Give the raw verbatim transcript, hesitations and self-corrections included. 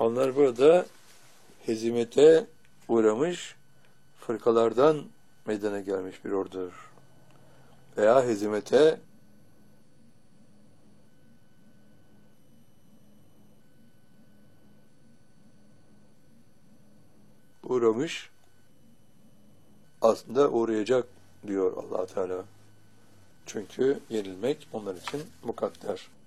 Onlar burada hezimete uğramış fırkalardan meydana gelmiş bir ordudur. Veya hezimete uğramış, aslında uğrayacak diyor Allah Teala. Çünkü yenilmek onlar için mukadder.